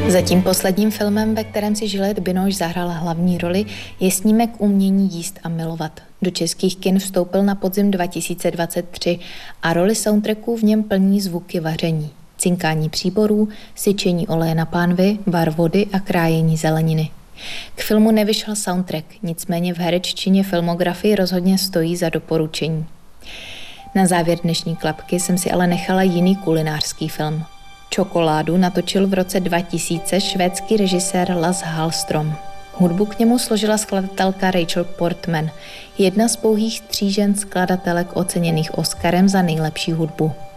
Zatím posledním filmem, ve kterém si Juliette Binoche zahrála hlavní roli, je snímek Umění jíst a milovat. Do českých kin vstoupil na podzim 2023 a roli soundtracku v něm plní zvuky vaření, cinkání příborů, syčení oleje na pánvi, var vody a krájení zeleniny. K filmu nevyšel soundtrack, nicméně v hereččině filmografii rozhodně stojí za doporučení. Na závěr dnešní klapky jsem si ale nechala jiný kulinářský film. Čokoládu natočil v roce 2000 švédský režisér Lasse Hallström. Hudbu k němu složila skladatelka Rachel Portman, jedna z pouhých 3 žen skladatelek oceněných Oscarem za nejlepší hudbu.